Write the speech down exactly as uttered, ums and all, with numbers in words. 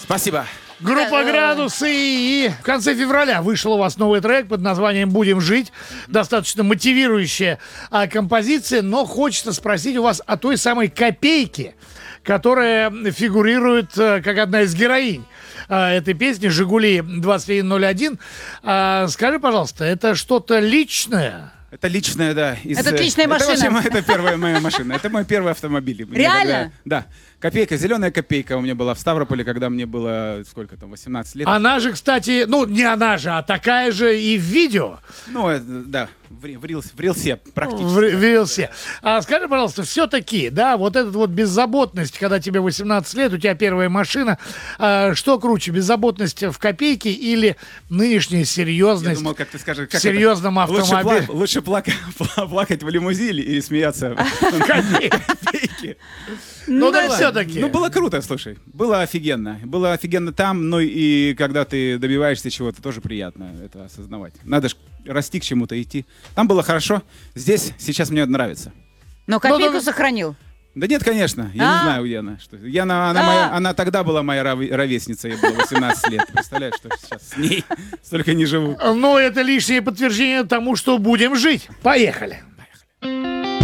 Спасибо. Группа «Градусы», и в конце февраля вышел у вас новый трек под названием «Будем жить». Достаточно мотивирующая а, композиция, но хочется спросить у вас о той самой копейке, которая фигурирует а, как одна из героинь а, этой песни «Жигули двадцать один ноль один». А, скажи, пожалуйста, это что-то личное? Это личная, да. Из, Это личная машина. Это, вообще, это первая моя машина. Это мой первый автомобиль. Мне Реально? Когда, да. Копейка, зеленая копейка у меня была в Ставрополе, когда мне было, сколько там, восемнадцать лет. Она же, кстати, ну, не она же, а такая же и в видео. Ну, это, да, в, в, рилс, в рилсе практически. В, в рилсе. А скажи, пожалуйста, все-таки, да, вот эта вот беззаботность, когда тебе восемнадцать лет, у тебя первая машина, а, что круче, беззаботность в копейке или нынешняя серьезность? Я думал, как ты скажешь, как в серьезном это? автомобиле? Лучше, пла- лучше плака- плакать в лимузине или смеяться в копейке. Ну да, было- все-таки. Ну, было круто, слушай. Было офигенно. Было офигенно там, ну и когда ты добиваешься чего-то, тоже приятно это осознавать. Надо ж расти к чему-то, идти. Там было хорошо. Здесь сейчас мне нравится. Но копейку ну, сохранил. Да нет, конечно. Я А? не знаю, где она. Что... Я, на- она, А? моя, она тогда была моя ров- ровесница. Ей было восемнадцать лет. Представляешь, что сейчас с ней столько не живу. Ну, это лишнее подтверждение тому, что будем жить. Поехали.